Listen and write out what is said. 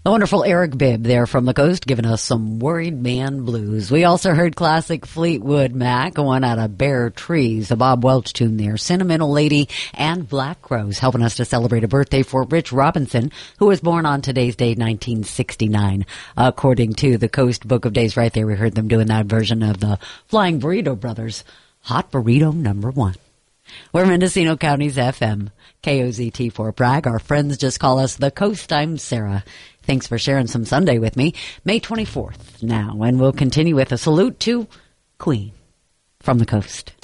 The wonderful Eric Bibb there from the coast giving us some Worried Man blues. We also heard classic Fleetwood Mac, one out of Bare Trees, a Bob Welch tune there, Sentimental Lady, and Black Crows, helping us to celebrate a birthday for Rich Robinson, who was born on today's day, 1969. According to the Coast Book of Days right there, we heard them doing that version of the Flying Burrito Brothers, Hot Burrito #1. We're Mendocino County's FM, KOZT for Bragg. Our friends just call us the Coast. I'm Sarah. Thanks for sharing some Sunday with me. May 24th now, and we'll continue with a salute to Queen from the Coast.